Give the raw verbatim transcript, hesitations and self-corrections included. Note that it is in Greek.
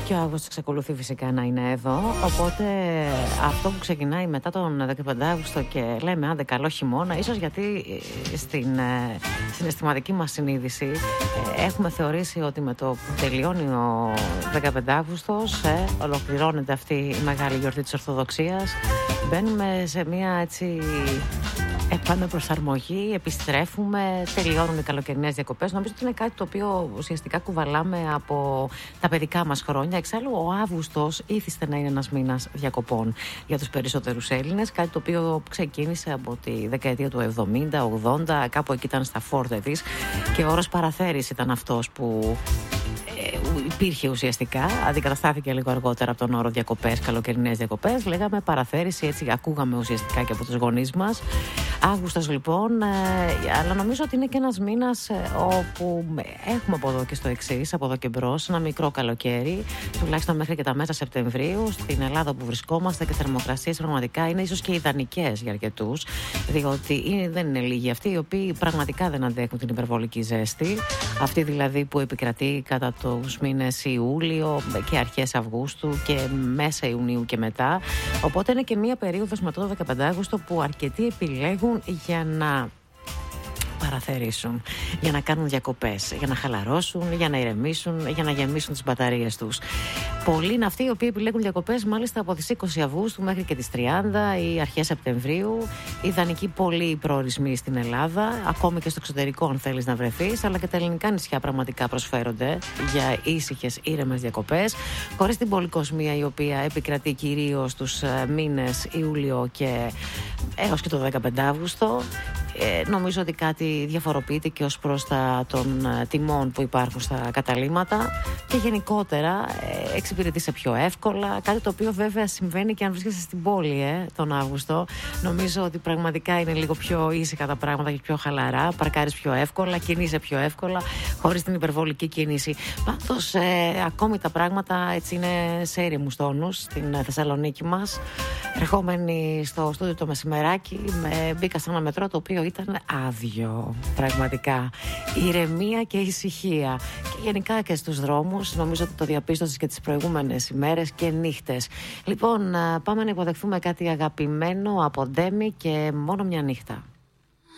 Και ο Αύγουστος εξακολουθεί φυσικά να είναι εδώ. Οπότε αυτό που ξεκινάει μετά τον δεκαπέντε Αύγουστο και λέμε άντε καλό χειμώνα, ίσως γιατί στην ε, συναισθηματική μας συνείδηση ε, έχουμε θεωρήσει ότι με το που τελειώνει ο δεκαπέντε Αύγουστος ε, ολοκληρώνεται αυτή η μεγάλη γιορτή της Ορθοδοξίας. Μπαίνουμε σε μια έτσι επαναπροσαρμογή, επιστρέφουμε, τελειώνουν οι καλοκαιρινές διακοπές. Νομίζω ότι είναι κάτι το οποίο ουσιαστικά κουβαλάμε από τα παιδικά μας χρόνια. Εξάλλου, ο Αύγουστος ήθιστε να είναι ένας μήνας διακοπών για τους περισσότερους Έλληνες. Κάτι το οποίο ξεκίνησε από τη δεκαετία του εβδομήντα ογδόντα, κάπου εκεί ήταν στα φόρτε της. Και ο όρος παραθέρης ήταν αυτός που υπήρχε ουσιαστικά, αντικαταστάθηκε λίγο αργότερα από τον όρο διακοπές, καλοκαιρινές διακοπές. Λέγαμε παραθέρηση, έτσι ακούγαμε ουσιαστικά και από τους γονείς μας. Αύγουστος λοιπόν, ε, αλλά νομίζω ότι είναι και ένας μήνας ε, όπου έχουμε από εδώ και στο εξής, από εδώ και μπρος, ένα μικρό καλοκαίρι, τουλάχιστον μέχρι και τα μέσα Σεπτεμβρίου, στην Ελλάδα που βρισκόμαστε, και θερμοκρασίες πραγματικά είναι ίσως και ιδανικές για αρκετούς, διότι είναι, δεν είναι λίγοι αυτοί οι οποίοι πραγματικά δεν αντέχουν την υπερβολική ζέστη, αυτή δηλαδή που επικρατεί κατά τους μήνες Ιούλιο και αρχές Αυγούστου και μέσα Ιουνίου και μετά. Οπότε είναι και μία περίοδος με το δεκαπέντε Αύγουστο που αρκετοί επιλέγουν για να παραθερήσουν, για να κάνουν διακοπές, για να χαλαρώσουν, για να ηρεμήσουν, για να γεμίσουν τις μπαταρίες τους. Πολλοί είναι αυτοί οι οποίοι επιλέγουν διακοπές μάλιστα από τις είκοσι Αυγούστου μέχρι και τις τριάντα ή αρχές Σεπτεμβρίου. Ιδανικοί πολλοί προορισμοί στην Ελλάδα, ακόμη και στο εξωτερικό αν θέλεις να βρεθείς, αλλά και τα ελληνικά νησιά πραγματικά προσφέρονται για ήσυχες, ήρεμες διακοπές, χωρίς την πολυκοσμία η οποία επικρατεί κυρίως τους μήνες Ιούλιο και έως και το δεκαπέντε Αύγουστο. Ε, νομίζω ότι κάτι διαφοροποιείται και ως προς τα των ε, τιμών που υπάρχουν στα καταλύματα και γενικότερα ε, εξυπηρετείσαι πιο εύκολα, κάτι το οποίο βέβαια συμβαίνει και αν βρίσκεσαι στην πόλη ε, τον Αύγουστο. Νομίζω ότι πραγματικά είναι λίγο πιο ήσυχα τα πράγματα και πιο χαλαρά, παρκάρεις πιο εύκολα, κινείσαι πιο εύκολα χωρίς την υπερβολική κίνηση. Πάντως ε, ακόμη τα πράγματα έτσι είναι σε ήρεμους τόνους στην Θεσσαλονίκη μας. Ερχόμενοι στο στούντιο το μεσημεράκι με, μπήκα σε ένα μετρό το οποίο ήταν άδειο, πραγματικά. Ηρεμία και ησυχία. Και γενικά και στους δρόμους, νομίζω ότι το διαπίστωσες και τις προηγούμενες ημέρες και νύχτες. Λοιπόν, πάμε να υποδεχθούμε κάτι αγαπημένο από Ντέμι και μόνο μια νύχτα.